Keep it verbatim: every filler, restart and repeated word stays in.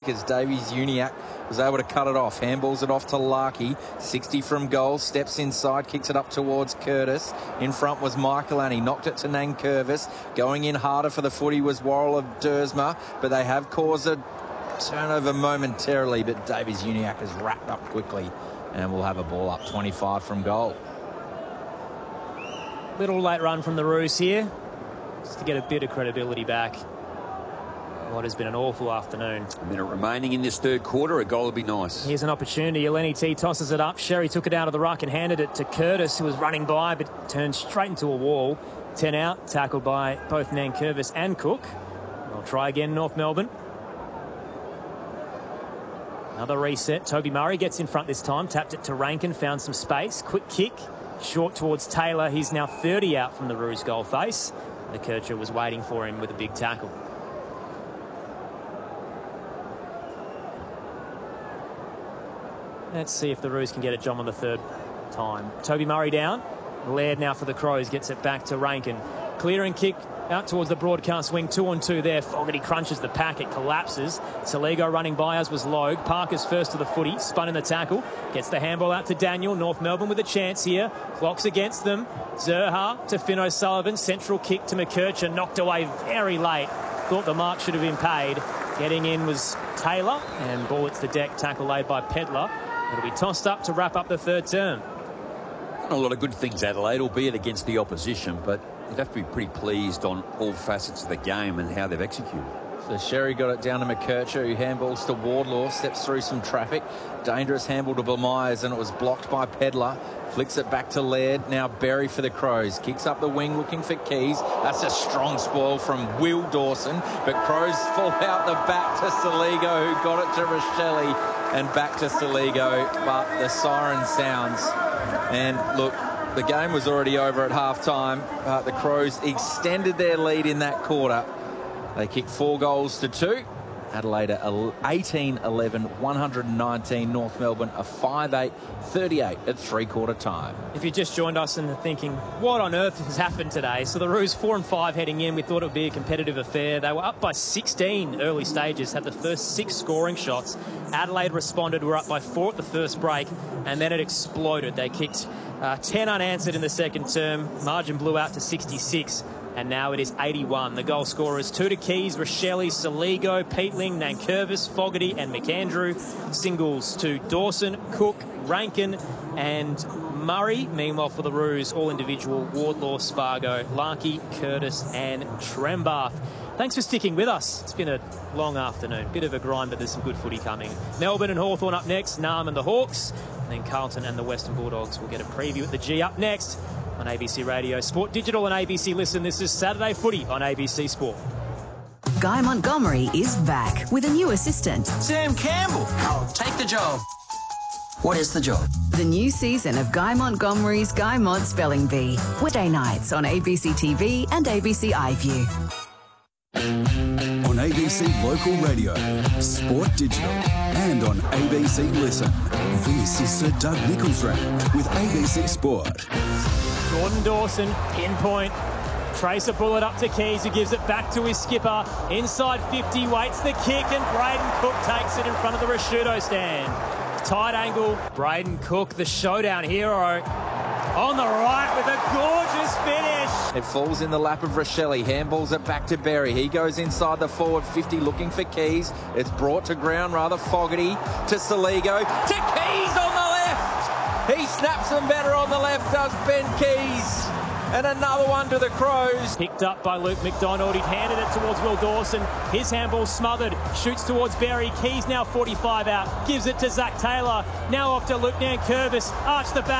as Davies Uniacke was able to cut it off. Handballs it off to Larkey. sixty from goal. Steps inside. Kicks it up towards Curtis. In front was Michael Annie. Knocked it to Nankervis. Going in harder for the footy was Worrell of Dersma. But they have caused a turnover momentarily. But Davies Uniacke has wrapped up quickly. And we'll have a ball up twenty-five from goal. Little late run from the Roos here. Just to get a bit of credibility back. What has been an awful afternoon. A minute remaining in this third quarter. A goal would be nice. Here's an opportunity. Eleni T tosses it up. Sherry took it out of the ruck and handed it to Curtis, who was running by, but turned straight into a wall. ten out, tackled by both Nankervis and Cook. They'll try again, North Melbourne. Another reset. Toby Murray gets in front this time. Tapped it to Rankin, found some space. Quick kick. Short towards Taylor. He's now thirty out from the Roos goal face. The Kircher was waiting for him with a big tackle. Let's see if the Roos can get it John on the third time. Toby Murray down. Laird now for the Crows. Gets it back to Rankin. Clearing kick out towards the broadcast wing. Two on two there. Fogarty crunches the pack. It collapses. Saligo running by us was Logue. Parker's first to the footy. Spun in the tackle. Gets the handball out to Daniel. North Melbourne with a chance here. Clocks against them. Zerha to Finn O'Sullivan. Central kick to McKercher. Knocked away very late. Thought the mark should have been paid. Getting in was Taylor. And ball hits the deck. Tackle laid by Pedlar. It'll be tossed up to wrap up the third term. A lot of good things, Adelaide, albeit against the opposition, but you'd have to be pretty pleased on all facets of the game and how they've executed. So Sherry got it down to McKercher, who handballs to Wardlaw, steps through some traffic. Dangerous handball to Blamires, and it was blocked by Pedlar. Flicks it back to Laird. Now Berry for the Crows. Kicks up the wing looking for Keys. That's a strong spoil from Will Dawson. But Crows fall out the back to Saligo, who got it to Rochelle. And back to Saligo. But the siren sounds. And look, the game was already over at half-time. Uh, the Crows extended their lead in that quarter. They kicked four goals to two. Adelaide eighteen eleven, one hundred nineteen. North Melbourne a five eight, thirty-eight at three-quarter time. If you just joined us and are thinking, what on earth has happened today? So the Roos four and five heading in. We thought it would be a competitive affair. They were up by sixteen early stages, had the first six scoring shots. Adelaide responded, were up by four at the first break, and then it exploded. They kicked uh, ten unanswered in the second term. Margin blew out to sixty-six. And now it is eighty-one. The goal scorers, two to Keys, Rochelle, Saligo, Peatling, Nankervis, Fogarty and McAndrew. Singles to Dawson, Cook, Rankin and Murray. Meanwhile for the Roos, all individual, Wardlaw, Spargo, Larkey, Curtis and Trembath. Thanks for sticking with us. It's been a long afternoon. Bit of a grind, but there's some good footy coming. Melbourne and Hawthorn up next. Narm and the Hawks. And then Carlton and the Western Bulldogs will get a preview at the G up next. On A B C Radio, Sport Digital and A B C Listen. This is Saturday Footy on A B C Sport. Guy Montgomery is back with a new assistant. Sam Campbell. I'll take the job. What is the job? The new season of Guy Montgomery's Guy Mont Spelling Bee. Weekday nights on A B C T V and A B C iView. On A B C Local Radio, Sport Digital, and on A B C Listen. This is Sir Doug Nicholls round with A B C Sport. Jordan Dawson, pinpoint. Tracer bullet up to Keys, who gives it back to his skipper. Inside fifty, waits the kick, and Braden Cook takes it in front of the Rashudo stand. Tight angle, Braden Cook, the showdown hero. On the right with a gorgeous finish. It falls in the lap of Rochelle. Handballs it back to Berry. He goes inside the forward fifty looking for Keys. It's brought to ground rather. Fogarty to Saligo. To Keys on the left. He snaps them better on the left, does Ben Keys. And another one to the Crows. Picked up by Luke McDonald. He'd handed it towards Will Dawson. His handball smothered. Shoots towards Berry. Keys now forty-five out. Gives it to Zach Taylor. Now off to Luke Nankervis. Arch the back.